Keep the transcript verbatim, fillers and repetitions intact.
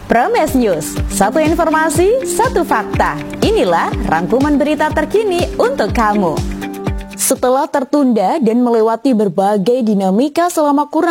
Prames News, satu informasi, satu fakta. Inilah rangkuman berita terkini untuk kamu. Setelah tertunda dan melewati berbagai dinamika selama kurang